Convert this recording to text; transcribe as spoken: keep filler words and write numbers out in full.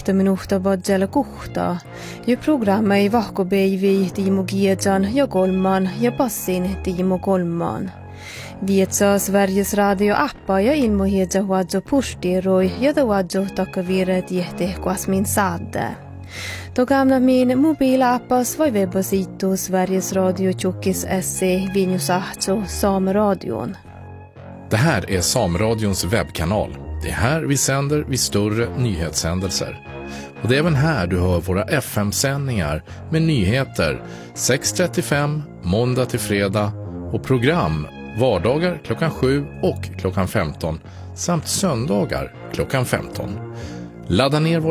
viisikymmentä minuuttia badjalla kuhtaa. Ja programma ei vahkobeivi Tiimo Giedjan ja kolman ja passin Tiimo kolmaan. Vietsaa Sveriges radio-appa ja ilmohiedja huadjo pustiroi ja ta huadjo takkaviire tiehte kuasmin saadde. Då gamla min mobilappas var webbasitu Sveriges Radio Tjockis S C Vinjusahto Sameradion. Det här är Sameradions webbkanal. Det är här vi sänder vid större nyhetshändelser. Och det är även här du hör våra F M-sändningar med nyheter sex trettiofem måndag till fredag och program vardagar klockan sju och klockan femton samt söndagar klockan femton. Ladda ner vår